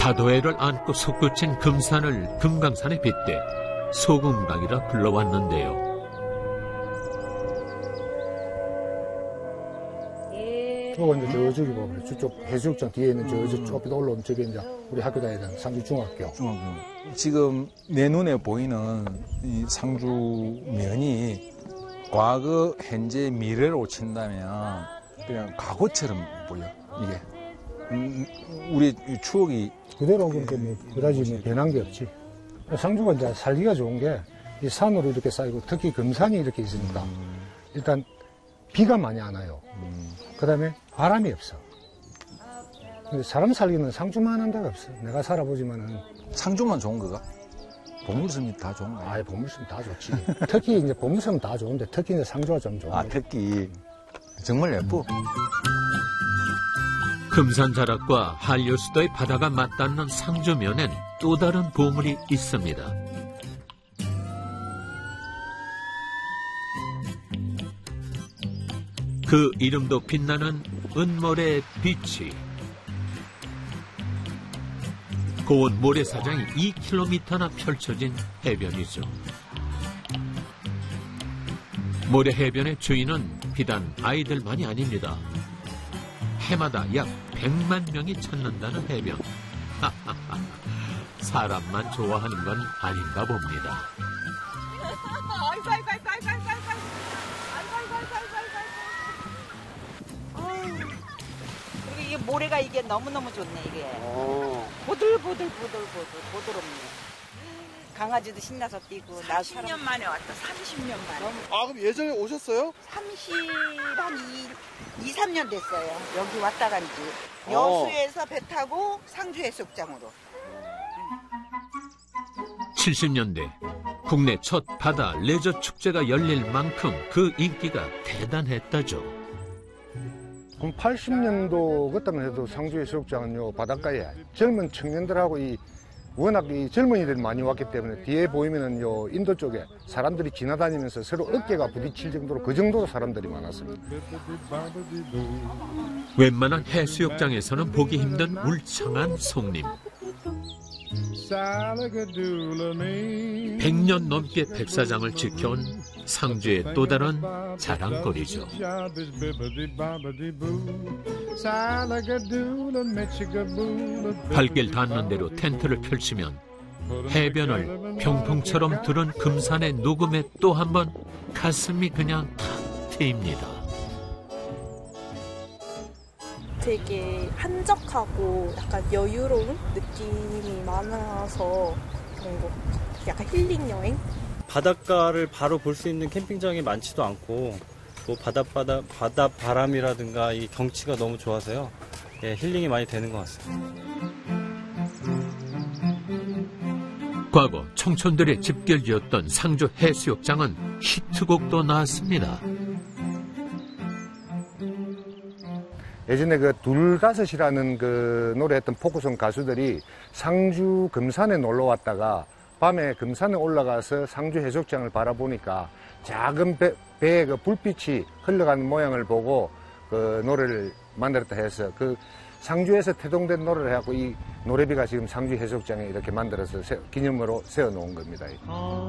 다도해를 안고 솟구친 금산을 금강산에 빗대 소금강이라 불러왔는데요. 저거 이제 저쪽이 보면 저쪽 해수욕장 뒤에 있는 저쪽 올라오면 저게 이제 우리 학교 다니던 상주중학교. 지금 내 눈에 보이는 이 상주면이 과거, 현재, 미래로 친다면 그냥 과거처럼 보여, 이게. 우리 추억이. 그대로 그렇게 뭐, 그다지 뭐 변한 게 없지. 상주가 이제 살기가 좋은 게 이 산으로 이렇게 쌓이고 특히 금산이 이렇게 있으니까 일단 비가 많이 안 와요. 그 다음에 바람이 없어. 근데 사람 살기는 상주만 한 데가 없어. 내가 살아보지만은. 상주만 좋은 거가? 보물섬이 다 좋은 거야? 아예 보물섬 다 좋지. 특히 이제 보물섬 다 좋은데 특히 이제 상주가 좀 좋은 거야. 특히. 정말 예뻐. 금산 자락과 한류수도의 바다가 맞닿는 상주면엔 또 다른 보물이 있습니다. 그 이름도 빛나는 은모래 비치. 고온 모래사장이 2km나 펼쳐진 해변이죠. 모래 해변의 주인은 비단 아이들만이 아닙니다. 해마다 약 100만 명이 찾는다는 해변. 사람만 좋아하는 건 아닌가 봅니다. 그리고 이게 모래가 이게 너무너무 좋네, 이게. 보들보들보들보들 보드럽네. 강아지도 신나서 뛰고. 30년 만에 왔다, 30년 만에. 아, 그럼 예전에 오셨어요? 한 2, 3년 됐어요. 여기 왔다 간지. 여수에서 배 타고 상주 해수욕장으로. 70년대 국내 첫 바다 레저 축제가 열릴 만큼 그 인기가 대단했다죠. 80년도 그때만 해도 상주 해수욕장은 요 바닷가에 젊은 청년들하고 워낙 이 젊은이들이 많이 왔기 때문에 뒤에 보이면은 요 인도 쪽에 사람들이 지나다니면서 서로 어깨가 부딪힐 정도로 그 정도로 사람들이 많았습니다. 웬만한 해수욕장에서는 보기 힘든 울창한 송림. 100년 넘게 백사장을 지켜온 상주의 또 다른 자랑거리죠. 발길 닿는 대로 텐트를 펼치면 해변을 병풍처럼 두른 금산의 녹음에 또 한 번 가슴이 그냥 탁 트입니다. 되게 한적하고 약간 여유로운 느낌이 많아서 그런 거 약간 힐링 여행? 바닷가를 바로 볼 수 있는 캠핑장이 많지도 않고 뭐 바다 바람이라든가 이 경치가 너무 좋아서요. 예, 힐링이 많이 되는 것 같습니다. 과거 청춘들의 집결지였던 상주 해수욕장은 히트곡도 나왔습니다. 예전에 그 둘다섯이라는 그 노래했던 포크송 가수들이 상주 금산에 놀러 왔다가 밤에 금산에 올라가서 상주 해수욕장을 바라보니까 작은 배에 그 불빛이 흘러가는 모양을 보고 그 노래를 만들었다 해서 그 상주에서 태동된 노래를 해갖고 이 노래비가 지금 상주 해수욕장에 이렇게 만들어서 기념으로 세워놓은 겁니다.